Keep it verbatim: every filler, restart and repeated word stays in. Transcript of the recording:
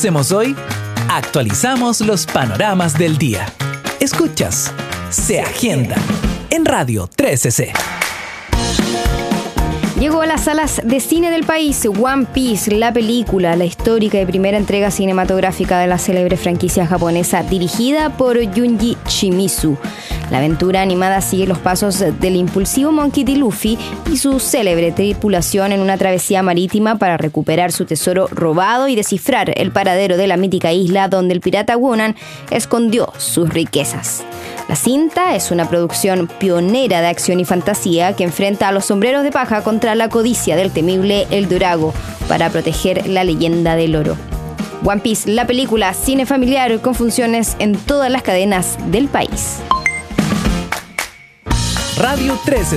hacemos hoy? Actualizamos los panoramas del día. Escuchas Se Agenda en Radio trece C. Llegó a las salas de cine del país One Piece, la película, la histórica y primera entrega cinematográfica de la célebre franquicia japonesa dirigida por Junji Shimizu. La aventura animada sigue los pasos del impulsivo Monkey D. Luffy y su célebre tripulación en una travesía marítima para recuperar su tesoro robado y descifrar el paradero de la mítica isla donde el pirata Wonan escondió sus riquezas. La cinta es una producción pionera de acción y fantasía que enfrenta a los sombreros de paja contra la codicia del temible El Dorago para proteger la leyenda del oro. One Piece, la película, cine familiar con funciones en todas las cadenas del país. Radio trece